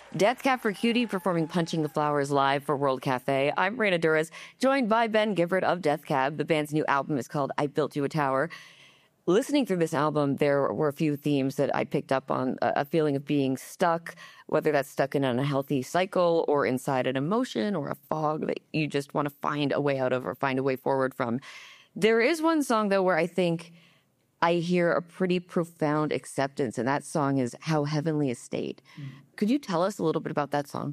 Death Cab for Cutie performing Punching the Flowers live for World Cafe. I'm Reina Duras, joined by Ben Gibbard of Death Cab. The band's new album is called I Built You a Tower. Listening through this album, there were a few themes that I picked up on. A feeling of being stuck, whether that's stuck in an unhealthy cycle or inside an emotion or a fog that you just want to find a way out of or find a way forward from. There is one song, though, where I think I hear a pretty profound acceptance, and that song is How Heavenly a State. Could you tell us a little bit about that song?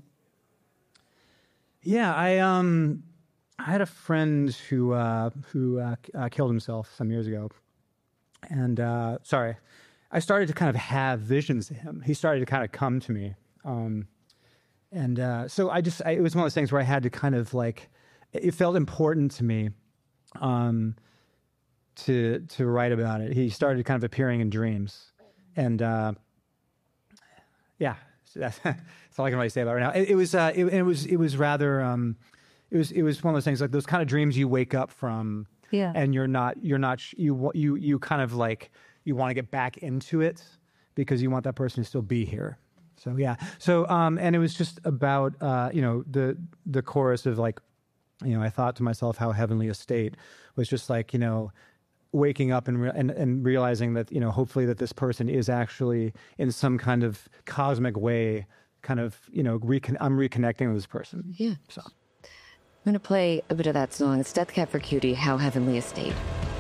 Yeah, I had a friend who killed himself some years ago. And I started to kind of have visions of him. He started to kind of come to me. So it was one of those things where I had to kind of it felt important to me to write about it. He started kind of appearing in dreams. And so that's all I can really say about it right now. It was rather, it was one of those things, like those kind of dreams you wake up from. Yeah. And you kind of you want to get back into it because you want that person to still be here. So, yeah. So, and it was just about, the chorus of I thought to myself, how heavenly a state was just waking up and realizing that, hopefully that this person is actually in some kind of cosmic way, kind of, I'm reconnecting with this person. Yeah. So. I'm going to play a bit of that song. It's Death Cab for Cutie, How Heavenly a State.